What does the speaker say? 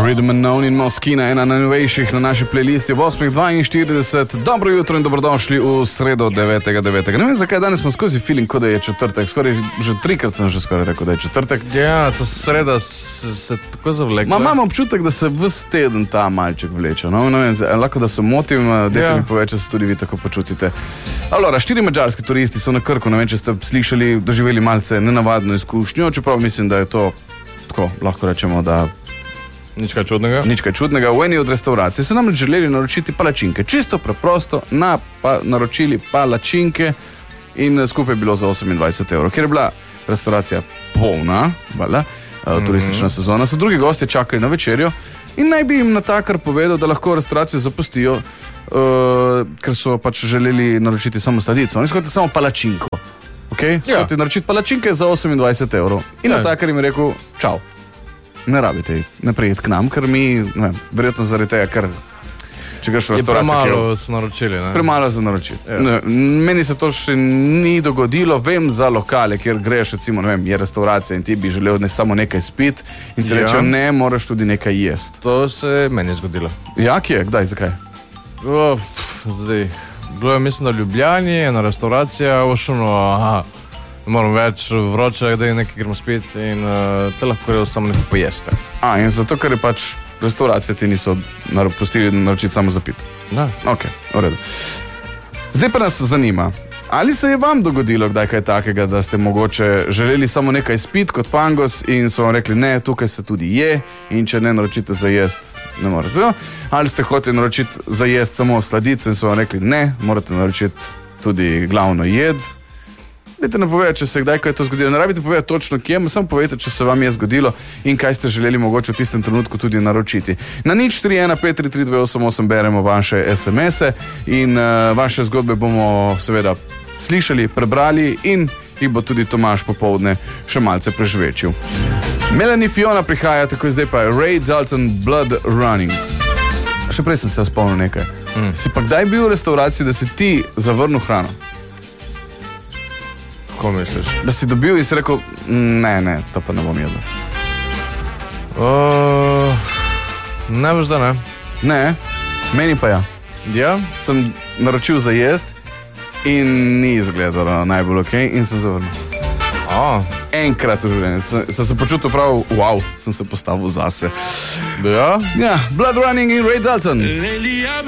Rhythm and Known in Moskina, ena najnovejših na naši playlisti ob 8:42. Dobro jutro in dobrodošli v sredo 9.9. Ne vem, zakaj danes smo skozi feeling, kot da je četrtek. Skoraj že trikrat sem že skoraj rekel, da je četrtek. Ja, to sreda se tako zavlekla. Imam občutek, da se ves teden ta malček vleče. No? Ne vem, lahko da se motim, dajte mi povedati, če se tudi vi tako počutite. Allora, 4 madžarski turisti so na Krku, ne vem, če ste slišali, doživeli malce nenavadno izkušnjo, čeprav mislim, da je to tako, lahko rečemo, da Nič kaj čudnega. Nič kaj čudnega. V eni od restauracij so namreč želeli naročiti palačinke. Čisto preprosto naročili palačinke in skupaj je bilo za 28 evrov. Ker je bila restauracija polna, turistična sezona, so drugi gostje čakali na večerjo in naj bi jim natakar povedal, da lahko restauracijo zapustijo, ker so pač želeli naročiti samo sladico. Oni so hoteli samo palačinko. Okay? Ja. Hoteli naročiti palačinke za 28 evrov. In natakar jim je rekel, čau. Ne rabite naprijeti k nam, ker mi, ne vem, verjetno zaradi tega, ker če greš v restauracijo... Premalo so naročili, ne? Premalo za naročiti. Ja. Meni se to še ni dogodilo, vem za lokale, kjer greš, recimo, ne vem, je restauracija in ti bi želel samo nekaj spiti in ti rečejo, ne, moraš tudi nekaj jesti. To se meni je zgodilo. Ja, kje? Kdaj? Zakaj? Zdaj, bilo je mislim, da v Ljubljani, ena restauracija, ošuno, moram več vroče, da je nekaj gremo spiti in te lahko rejo samo nekaj pojeste. In zato, ker je pač restauracije ti niso pustili naročiti samo za pit. Da. Ok, v redu. Zdaj pa nas zanima, ali se je vam dogodilo kdaj kaj takega, da ste mogoče želeli samo nekaj spiti kot pangos in so vam rekli, ne, tukaj se tudi je in če ne naročite za jest, ne morete. Ali ste hoteli naročiti za jest samo sladico in so vam rekli, ne, morate naročiti tudi glavno jed. Dajte nam povedati, če se kdaj kaj to zgodilo. Ne rabite povedati točno kje, samo povedite, če se vam je zgodilo in kaj ste želeli mogoče v tistem trenutku tudi naročiti. Na 041-533-288 beremo vaše SMS-e in vaše zgodbe bomo seveda slišali, prebrali in jih bo tudi Tomaž popoldne še malce prežvečil. Melanie Fiona prihaja, tako zdaj pa je Ray Dalton, Blood Running. Še prej sem se spomnil nekaj. Si pa kdaj bil v restauraciji, da si ti zavrnil hrano? Ko misliš? Da si dobil in si rekel, ne, to pa ne bom jedel. Ne veš, da ne. Ne, meni pa ja. Ja? Sem naročil za jest in ni izgledalo najbolj ok in sem zavrnil. Enkrat v življenju. Sem se počutil prav, wow, sem se postavil zase. Ja? Ja, Blood Running in Ray Dalton.